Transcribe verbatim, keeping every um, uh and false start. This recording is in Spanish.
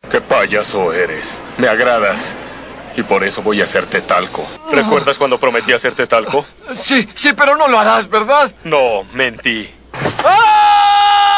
Qué payaso eres. Me agradas. Y por eso voy a hacerte talco. ¿Recuerdas cuando prometí hacerte talco? Sí, sí, pero no lo harás, ¿verdad? No, mentí.